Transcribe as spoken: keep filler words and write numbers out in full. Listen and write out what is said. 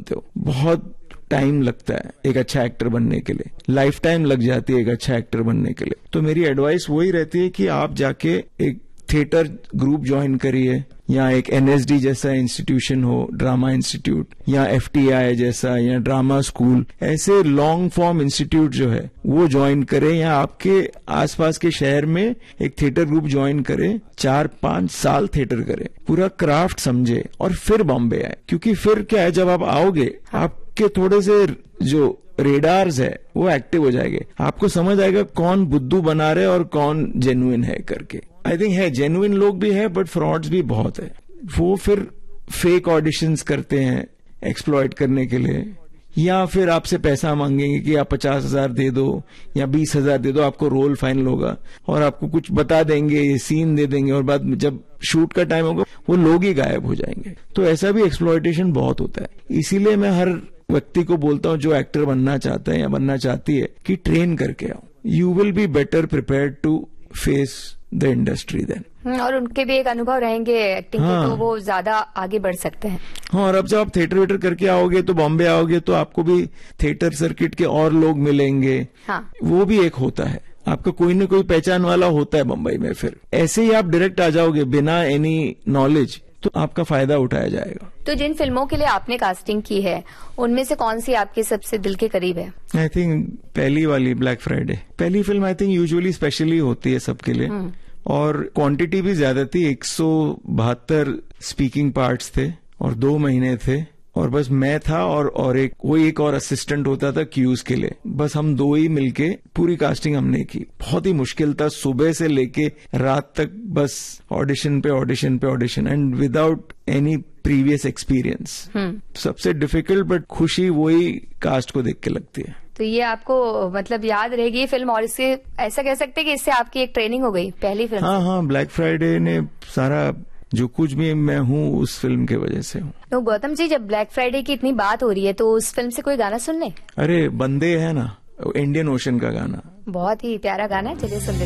बनते हो। बहुत टाइम लगता है एक अच्छा एक्टर बनने के लिए, लाइफ टाइम लग जाती है एक अच्छा एक्टर बनने के लिए। तो मेरी एडवाइस वही रहती है कि आप जाके एक थिएटर ग्रुप ज्वाइन करिए, या एक एनएसडी जैसा इंस्टीट्यूशन हो, ड्रामा इंस्टीट्यूट, या एफटीआई जैसा, या ड्रामा स्कूल, ऐसे लॉन्ग फॉर्म इंस्टीट्यूट जो है वो ज्वाइन करें, या आपके आसपास के शहर में एक थिएटर ग्रुप ज्वाइन करें, चार पांच साल थिएटर करें, पूरा क्राफ्ट समझे और फिर बॉम्बे आए। क्योंकि फिर क्या है, जब आप आओगे आपके थोड़े से जो रेडार्स है वो एक्टिव हो जाएंगे, आपको समझ आएगा कौन बुद्धू बना रहे और कौन जेन्युइन है करके। आई थिंक है जेन्युइन लोग भी है बट फ्रॉड्स भी बहुत है। वो फिर फेक ऑडिशंस करते हैं एक्सप्लॉइट करने के लिए, या फिर आपसे पैसा मांगेंगे कि आप पचास हजार दे दो या बीस हजार दे दो, आपको रोल फाइनल होगा, और आपको कुछ बता देंगे, सीन दे देंगे, और बाद में जब शूट का टाइम होगा वो लोग ही गायब हो जाएंगे। तो ऐसा भी एक्सप्लॉइटेशन बहुत होता है। इसीलिए मैं हर व्यक्ति को बोलता हूँ जो एक्टर बनना चाहता है या बनना चाहती है कि ट्रेन करके आओ, you will be better prepared to face the industry then. और उनके भी एक अनुभव रहेंगे एक्टिंग हाँ। के, तो वो ज्यादा आगे बढ़ सकते हैं। हाँ, और अब जब आप थिएटर वेटर करके आओगे तो बॉम्बे आओगे तो आपको भी थिएटर सर्किट के और लोग मिलेंगे। हाँ। वो भी एक होता है, आपका कोई न कोई पहचान वाला होता है बम्बई में। फिर ऐसे ही आप डायरेक्ट आ जाओगे बिना एनी नॉलेज, तो आपका फायदा उठाया जाएगा। तो जिन फिल्मों के लिए आपने कास्टिंग की है उनमें से कौन सी आपके सबसे दिल के करीब है? आई थिंक पहली वाली ब्लैक फ्राइडे। पहली film I think usually specially होती है सबके लिए, और क्वांटिटी भी ज्यादा थी। एक सौ बहत्तर स्पीकिंग पार्ट्स थे और दो महीने थे, और बस मैं था और और एक वो एक और असिस्टेंट होता था क्यूज के लिए। बस हम दो ही मिलके पूरी कास्टिंग हमने की। बहुत ही मुश्किल था, सुबह से लेके रात तक बस ऑडिशन पे ऑडिशन पे audition, and without any previous experience. सबसे डिफिकल्ट बट खुशी वही कास्ट को देख के लगती है। तो ये आपको मतलब याद रहेगी फिल्म, और इससे ऐसा कह सकते हैं कि इससे आपकी एक ट्रेनिंग हो गई पहली फिल्म? हाँ हाँ, ब्लैक फ्राइडे ने सारा जो कुछ भी मैं हूँ उस फिल्म के वजह से हूँ। तो गौतम जी, जब ब्लैक फ्राइडे की इतनी बात हो रही है तो उस फिल्म से कोई गाना सुन ले? अरे बंदे है ना, इंडियन ओशन का गाना, बहुत ही प्यारा गाना है, चलिए सुन लेते हैं।